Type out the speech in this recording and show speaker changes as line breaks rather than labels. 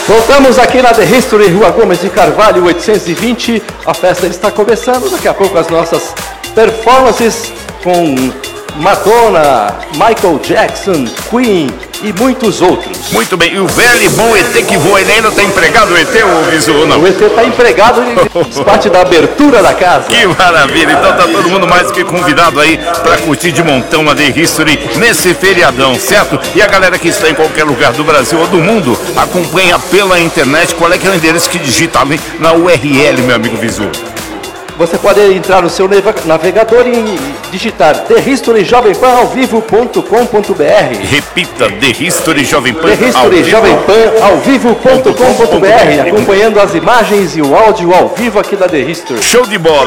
Voltamos aqui na The History, Rua Gomes de Carvalho, 820. A festa está começando. Daqui a pouco as nossas performances com Madonna, Michael Jackson, Queen e muitos outros.
Muito bem, e o velho e bom ET que voa, ele ainda está empregado, o ET ou Visu, não?
O ET está empregado e faz parte da abertura da casa.
Que maravilha, então tá todo mundo mais do que convidado aí para curtir de montão a The History nesse feriadão, certo? E a galera que está em qualquer lugar do Brasil ou do mundo, acompanha pela internet. Qual é que é o endereço que digita ali na URL, meu amigo Visu?
Você pode entrar no seu navegador e digitar TheHistoryJovemPanAoVivo.com.br.
Repita, The History Jovem Pan
TheHistoryJovemPanAoVivo.com.br, acompanhando as imagens e o áudio ao vivo aqui da The History.
Show de bola!